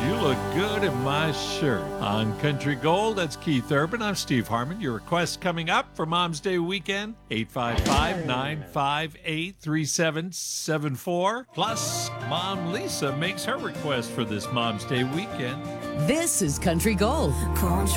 You look good in my shirt. On Country Gold, that's Keith Urban. I'm Steve Harmon. Your request coming up for Mom's Day weekend, 855-958-3774. Plus, Mom Lisa makes her request for this Mom's Day weekend. This is Country Gold.